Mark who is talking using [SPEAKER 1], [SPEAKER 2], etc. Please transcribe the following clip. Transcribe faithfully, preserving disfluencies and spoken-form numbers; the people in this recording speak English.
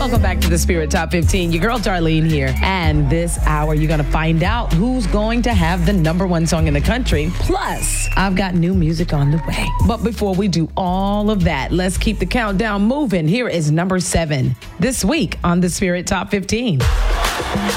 [SPEAKER 1] Welcome back to the Spirit Top fifteen. Your girl Darlene here. And this hour, you're going to find out who's going to have the number one song in the country. Plus, I've got new music on the way. But before we do all of that, let's keep the countdown moving. Here is number seven this week on the Spirit Top fifteen.